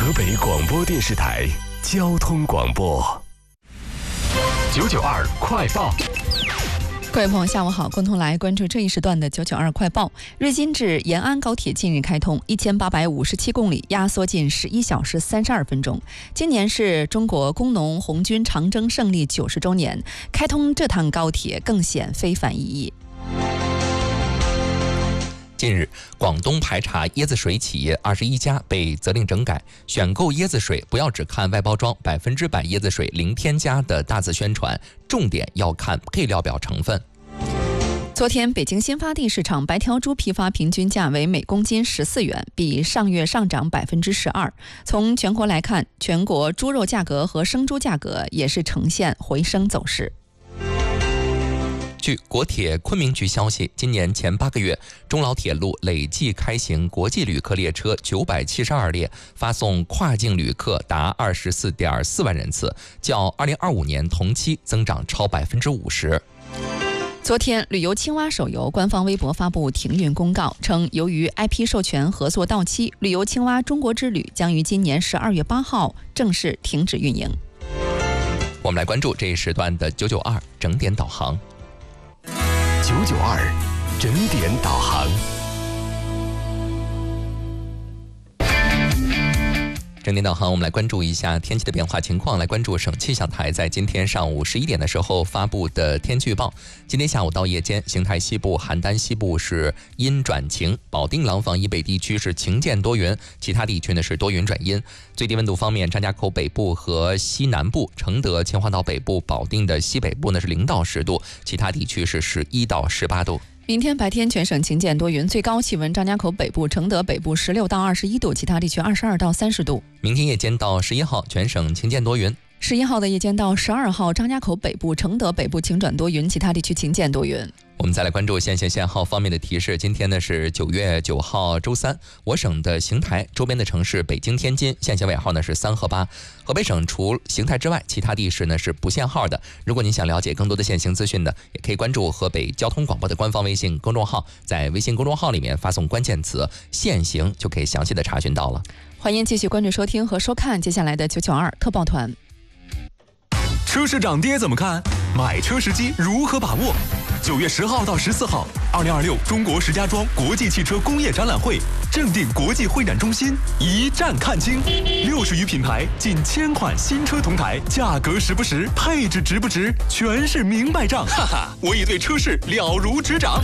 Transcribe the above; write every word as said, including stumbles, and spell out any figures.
河北广播电视台交通广播九九二快报。 各位朋友，下午好，共同来关注这一时段的九九二快报。瑞金至延安高铁近日开通，一千八百五十七公里，压缩近十一小时三十二分钟。今年是中国工农红军长征胜利九十周年，开通这趟高铁更显非凡意义。 近日，广东排查椰子水企业二十一家被责令整改，选购椰子水不要只看外包装，百分之百椰子水零添加的大字宣传，重点要看配料表成分。 昨天，北京新发地市场白条猪批发平均价为每公斤十四元，比上月上涨百分之十二。从全国来看，全国猪肉价格和生猪价格也是呈现回升走势。 据国铁昆明局消息，今年前八个月，中老铁路累计开行国际旅客列车九百七十二列，发送跨境旅客达二十四点四万人次，较二零二五年同期增长超百分之五十。 昨天，旅游青蛙手游官方微博发布停运公告，称由于 I P 授权合作到期，旅游青蛙中国之旅将于今年十二月八号正式停止运营。 我们来关注这一时段的九九二整点导航。 九九二整点导航。 整点导航，我们来关注一下天气的变化情况。来关注省气象台在今天上午十一点的时候发布的天气预报。今天下午到夜间，邢台西部、邯郸西部是阴转晴，保定廊坊以北地区是晴间多云，其他地区呢是多云转阴。最低温度方面，张家口北部和西南部、承德、秦皇岛北部、保定的西北部呢是零到十度，其他地区是十一到十八度。 明天白天全省晴间多云，最高气温张家口北部、承德北部十六到二十一度，其他地区二十二到三十度。 明天夜间到十一号，全省晴间多云。 十一号的夜间到十二号，张家口北部、承德北部晴转多云，其他地区晴间多云。 我们再来关注限限限号方面的提示。今天呢是九月九号周三，我省的邢台周边的城市北京、天津限行尾号呢是三和八。河北省除邢台之外，其他地市呢是不限号的。如果您想了解更多的限行资讯呢，也可以关注河北交通广播的官方微信公众号，在微信公众号里面发送关键词限行，就可以详细的查询到了。 欢迎继续关注收听和收看接下来的九九二特报团。 车市涨跌怎么看？买车时机如何把握？九月十号到十四号，二零二六中国石家庄国际汽车工业展览会正定国际会展中心一站看清，六十余品牌，近千款新车同台，价格实不实，配置值不值，全是明白账。哈哈，我已对车市了如指掌。